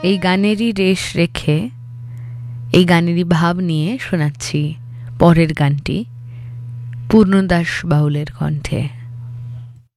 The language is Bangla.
এই গানেরই রেশ রেখে, এই গানেরই ভাব নিয়ে শোনাচ্ছি পরের গানটি পূর্ণদাস বাউলের কণ্ঠে।